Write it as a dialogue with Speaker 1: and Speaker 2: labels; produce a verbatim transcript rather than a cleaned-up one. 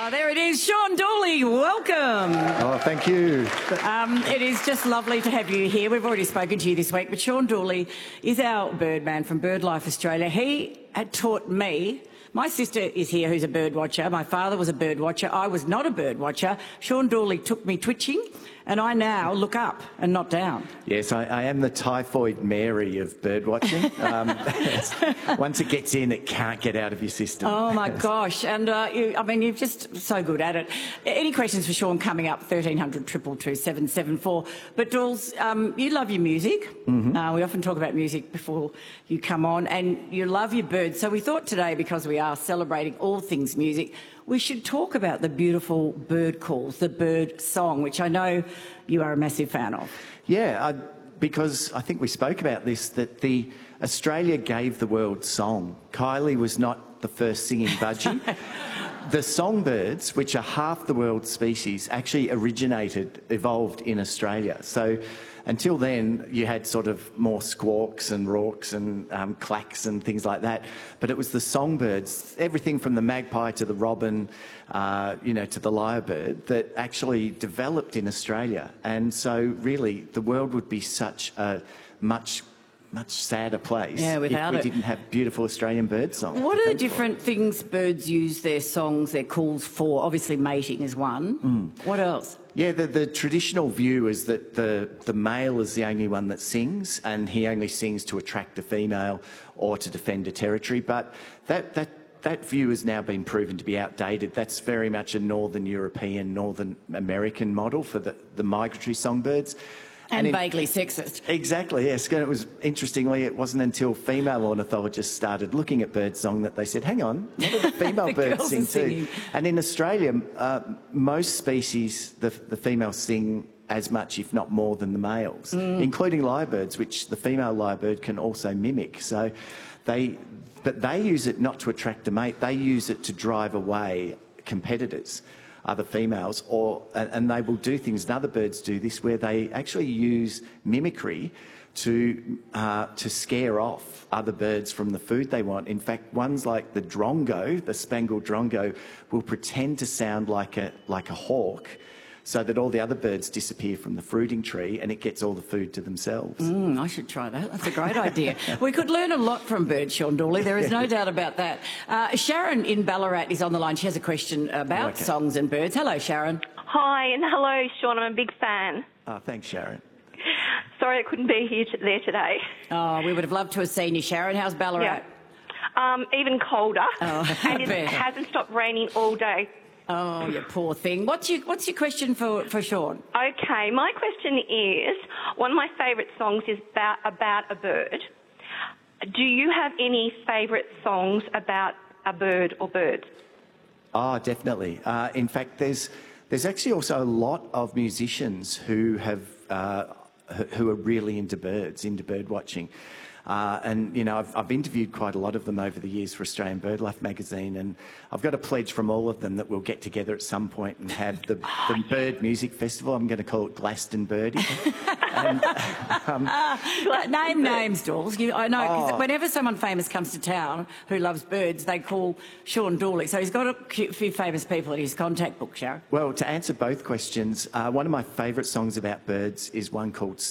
Speaker 1: Oh, there it is, Sean Dooley, welcome.
Speaker 2: Oh, thank you.
Speaker 1: Um, it is just lovely to have you here. We've already spoken to you this week, but Sean Dooley is our birdman from BirdLife Australia. He had taught me. My sister is here who's a bird watcher. My father was a bird watcher. I was not a bird watcher. Sean Dooley took me twitching, and I now look up and not down.
Speaker 2: Yes, I, I am the typhoid Mary of bird watching. Um, once it gets in, it can't get out of your system.
Speaker 1: Oh, my gosh. And, uh, you, I mean, you're just so good at it. Any questions for Sean coming up? thirteen hundred, two two two, seven seven four. But, Dools, um, you love your music. Mm-hmm. uh, we often talk about music before you come on, and you love your birds. So we thought today, because we are celebrating all things music, we should talk about the beautiful bird calls, the bird song, which I know you are a massive fan of.
Speaker 2: Yeah, I, because I think we spoke about this, that the Australia gave the world song. Kylie was not the first singing budgie. The songbirds, which are half the world's species, actually originated, evolved in Australia. So until then, you had sort of more squawks and rauks and um, clacks and things like that. But it was the songbirds, everything from the magpie to the robin, uh, you know, to the lyrebird, that actually developed in Australia. And so really, the world would be such a much much sadder place
Speaker 1: yeah, without
Speaker 2: if we
Speaker 1: it.
Speaker 2: didn't have beautiful Australian bird songs.
Speaker 1: What are the different things birds use their songs, their calls for? Obviously mating is one. Mm. What else?
Speaker 2: Yeah, the, the traditional view is that the, the male is the only one that sings, and he only sings to attract a female or to defend a territory. But that, that, that view has now been proven to be outdated. That's very much a Northern European, Northern American model for the, the migratory songbirds.
Speaker 1: And, and
Speaker 2: vaguely
Speaker 1: in, sexist.
Speaker 2: Exactly, yes. And it was, interestingly, it wasn't until female ornithologists started looking at birdsong that they said, hang on, what do the female
Speaker 1: the
Speaker 2: birds sing too? And in Australia, uh, most species, the, the females sing as much, if not more, than the males, mm. including lyrebirds, which the female lyrebird can also mimic. So they, but they use it not to attract a mate, they use it to drive away competitors, other females, or and they will do things, and other birds do this, where they actually use mimicry to uh, to scare off other birds from the food they want. In fact, ones like the drongo, the spangled drongo, will pretend to sound like a like a hawk, so that all the other birds disappear from the fruiting tree and it gets all the food to themselves.
Speaker 1: Mm, I should try that. That's a great idea. We could learn a lot from birds, Sean Dooley. There is no doubt about that. Uh, Sharon in Ballarat is on the line. She has a question about okay. songs and birds. Hello, Sharon.
Speaker 3: Hi, and hello, Sean. I'm a big fan.
Speaker 2: Oh, thanks, Sharon.
Speaker 3: Sorry I couldn't be here t- there today.
Speaker 1: Oh, we would have loved to have seen you, Sharon. How's Ballarat?
Speaker 3: Yeah. Um, even colder.
Speaker 1: Oh,
Speaker 3: and it hasn't stopped raining all day.
Speaker 1: Oh, you poor thing. What's your, what's your question for, for Sean?
Speaker 3: Okay, my question is, one of my favourite songs is about, about a bird. Do you have any favourite songs about a bird or birds?
Speaker 2: Oh, definitely. Uh, in fact, there's there's actually also a lot of musicians who have uh, who are really into birds, into bird watching. Uh, and, you know, I've, I've interviewed quite a lot of them over the years for Australian BirdLife magazine, and I've got a pledge from all of them that we'll get together at some point and have the, the Bird Music Festival. I'm going to call it Glastonbury. and, um,
Speaker 1: uh, name names, Dools. You, I know, because oh. whenever someone famous comes to town who loves birds, they call Sean Dooley. So he's got a few famous people in his contact book, Sharon.
Speaker 2: Well, to answer both questions, uh, one of my favourite songs about birds is one called